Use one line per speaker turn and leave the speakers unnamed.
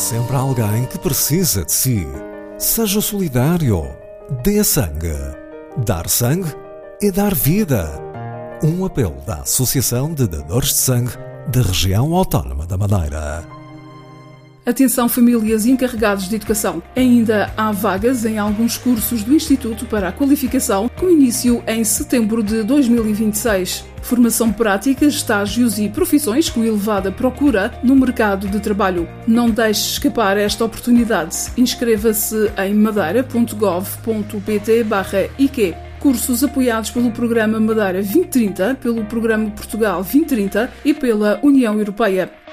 sempre alguém que precisa de si. Seja solidário. Dê sangue. Dar sangue é dar vida. Um apelo da Associação de Dadores de Sangue da Região Autónoma da Madeira.
Atenção, famílias e encarregados de educação. Ainda há vagas em alguns cursos do Instituto para a Qualificação, com início em setembro de 2026. Formação prática, estágios e profissões com elevada procura no mercado de trabalho. Não deixe escapar esta oportunidade. Inscreva-se em madeira.gov.pt/IQ. Cursos apoiados pelo Programa Madeira 2030, pelo Programa Portugal 2030 e pela União Europeia.